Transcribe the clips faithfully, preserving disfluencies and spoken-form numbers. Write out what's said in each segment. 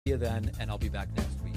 See you then, and I'll be back next week.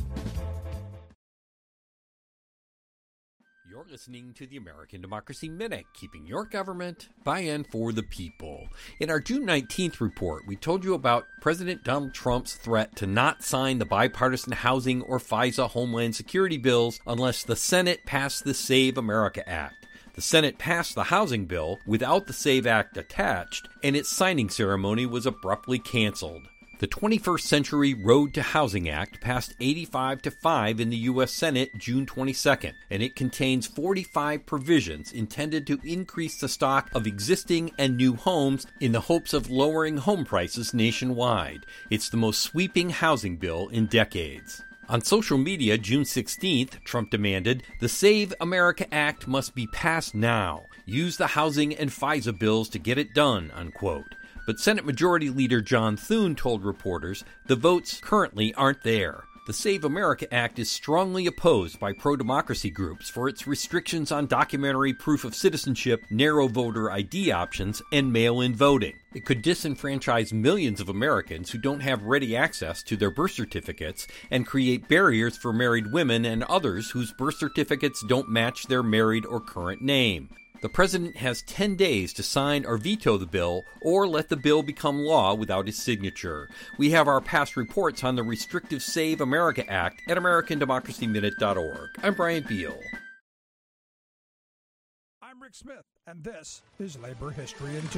You're listening to the American Democracy Minute, keeping your government by and for the people. In our June nineteenth report, we told you about President Donald Trump's threat to not sign the bipartisan housing or FISA Homeland Security bills unless the Senate passed the Save America Act. The Senate passed the housing bill without the SAVE Act attached, and its signing ceremony was abruptly canceled. The twenty-first Century Road to Housing Act passed eighty-five to five in the U S Senate June twenty-second, and it contains forty-five provisions intended to increase the stock of existing and new homes in the hopes of lowering home prices nationwide. It's the most sweeping housing bill in decades. On social media, June sixteenth, Trump demanded, "The Save America Act must be passed now. Use the housing and FISA bills to get it done," unquote. But Senate Majority Leader John Thune told reporters the votes currently aren't there. The Save America Act is strongly opposed by pro-democracy groups for its restrictions on documentary proof of citizenship, narrow voter I D options, and mail-in voting. It could disenfranchise millions of Americans who don't have ready access to their birth certificates and create barriers for married women and others whose birth certificates don't match their married or current name. The president has ten days to sign or veto the bill or let the bill become law without his signature. We have our past reports on the restrictive Save America Act at American Democracy Minute dot org. I'm Brian Beal. I'm Rick Smith, and this is Labor History in Two.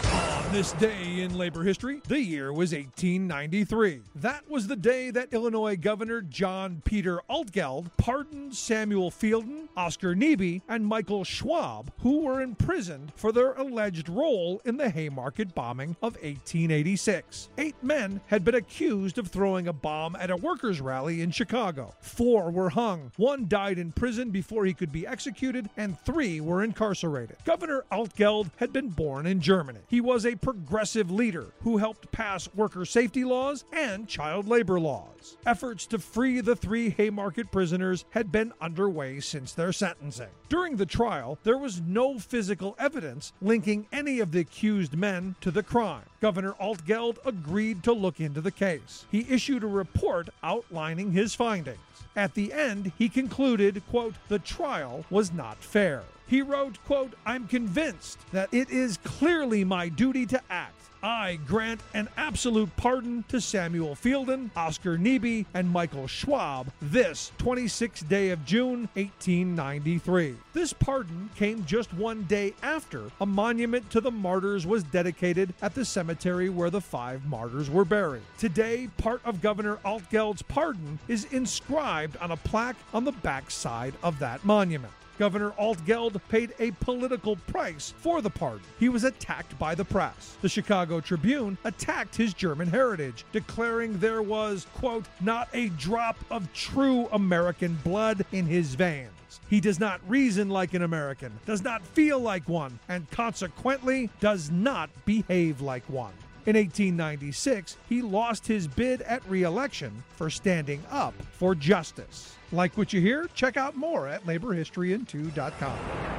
On this day in labor history, the year was eighteen ninety-three. That was the day that Illinois Governor John Peter Altgeld pardoned Samuel Fielden, Oscar Neebe, and Michael Schwab, who were imprisoned for their alleged role in the Haymarket bombing of eighteen eighty-six. Eight men had been accused of throwing a bomb at a workers' rally in Chicago. Four were hung. One died in prison before he could be executed, and three were incarcerated. Governor Altgeld had been born in Germany. He was a progressive leader who helped pass worker safety laws and child labor laws. Efforts to free the three Haymarket prisoners had been underway since their sentencing. During the trial, there was no physical evidence linking any of the accused men to the crime. Governor Altgeld agreed to look into the case. He issued a report outlining his findings. At the end, he concluded, quote, "The trial was not fair." He wrote, quote, "I'm convinced that it is clearly my duty to act. I grant an absolute pardon to Samuel Fielden, Oscar Neebe, and Michael Schwab this twenty-sixth day of June, eighteen ninety-three. This pardon came just one day after a monument to the martyrs was dedicated at the cemetery where the five martyrs were buried. Today, part of Governor Altgeld's pardon is inscribed on a plaque on the backside of that monument. Governor Altgeld paid a political price for the pardon. He was attacked by the press. The Chicago Tribune attacked his German heritage, declaring there was, quote, "not a drop of true American blood in his veins. He does not reason like an American, does not feel like one, and consequently does not behave like one." In eighteen ninety-six, he lost his bid at re-election for standing up for justice. Like what you hear? Check out more at labor history in two dot com.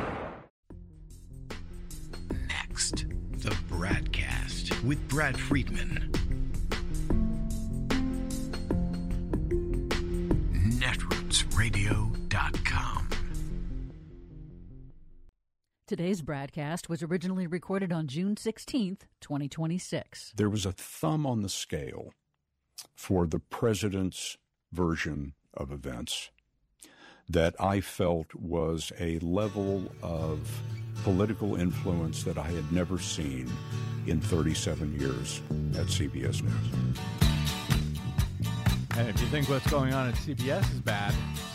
Next, the Bradcast with Brad Friedman. netroots radio dot com. Today's broadcast was originally recorded on June sixteenth, twenty twenty-six. There was a thumb on the scale for the president's version of events that I felt was a level of political influence that I had never seen in thirty-seven years at C B S News. And if you think what's going on at C B S is bad,